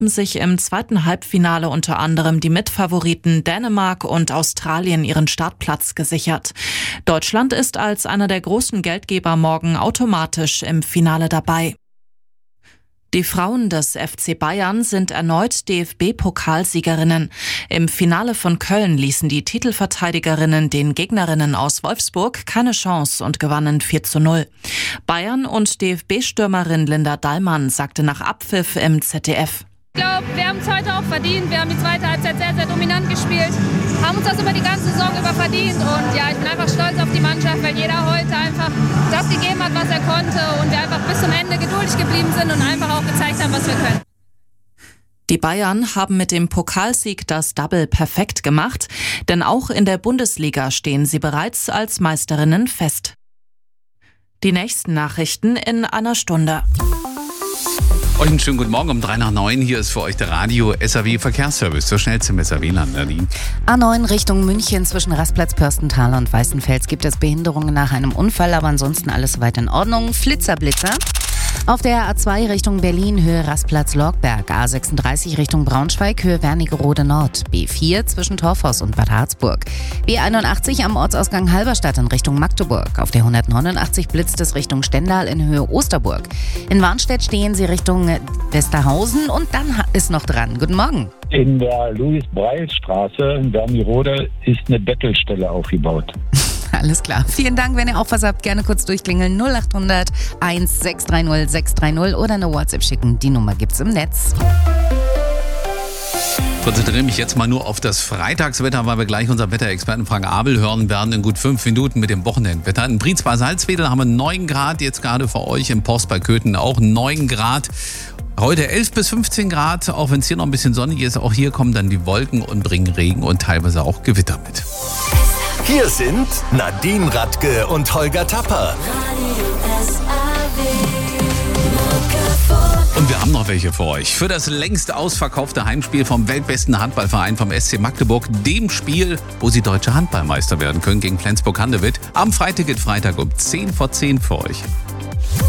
sich im zweiten Halbfinale unter anderem die Mitfavoriten Dänemark und Australien ihren Startplatz gesichert. Deutschland ist als einer der großen Geldgeber morgen automatisch im Finale dabei. Die Frauen des FC Bayern sind erneut DFB-Pokalsiegerinnen. Im Finale von Köln ließen die Titelverteidigerinnen den Gegnerinnen aus Wolfsburg keine Chance und gewannen 4:0. Bayern und DFB-Stürmerin Linda Dallmann sagte nach Abpfiff im ZDF: Ich glaube, wir haben es heute auch verdient. Wir haben die zweite Halbzeit sehr, sehr dominant gespielt, haben uns das über die ganze Saison über verdient. Und ja, ich bin einfach stolz auf die Mannschaft, weil jeder heute einfach das gegeben hat, was er konnte. Und wir einfach bis zum Ende geduldig geblieben sind und einfach auch gezeigt haben, was wir können. Die Bayern haben mit dem Pokalsieg das Double perfekt gemacht, denn auch in der Bundesliga stehen sie bereits als Meisterinnen fest. Die nächsten Nachrichten in einer Stunde. Euch einen schönen guten Morgen um 8:03. Hier ist für euch der Radio SAW Verkehrsservice. So schnell zum SAW-Land, Nadine. A9 Richtung München zwischen Rastplatz Pörstenthaler und Weißenfels gibt es Behinderungen nach einem Unfall, aber ansonsten alles soweit in Ordnung. Flitzer. Auf der A2 Richtung Berlin, Höhe Rastplatz Lorgberg, A36 Richtung Braunschweig, Höhe Wernigerode Nord, B4 zwischen Torfhaus und Bad Harzburg, B81 am Ortsausgang Halberstadt in Richtung Magdeburg, auf der 189 blitzt es Richtung Stendal in Höhe Osterburg. In Warnstedt stehen sie Richtung Westerhausen und dann ist noch dran. Guten Morgen. In der Louis-Breil-Straße in Wernigerode ist eine Bettelstelle aufgebaut. Alles klar. Vielen Dank. Wenn ihr auch was habt, gerne kurz durchklingeln. 0800 1630 630 oder eine WhatsApp schicken. Die Nummer gibt's im Netz. Ich konzentriere mich jetzt mal nur auf das Freitagswetter, weil wir gleich unseren Wetterexperten Frank Abel hören werden in gut 5 Minuten mit dem Wochenendwetter. In Brietz-Salzwedel haben wir 9 Grad, jetzt gerade für euch im Post bei Köthen auch 9 Grad. Heute 11 bis 15 Grad, auch wenn es hier noch ein bisschen sonnig ist. Auch hier kommen dann die Wolken und bringen Regen und teilweise auch Gewitter mit. Hier sind Nadine Radke und Holger Tapper. Und wir haben noch welche für euch. Für das längst ausverkaufte Heimspiel vom weltbesten Handballverein vom SC Magdeburg, dem Spiel, wo sie deutsche Handballmeister werden können gegen Flensburg-Handewitt. Am Freitag geht Freitag um 10 vor 10 für euch.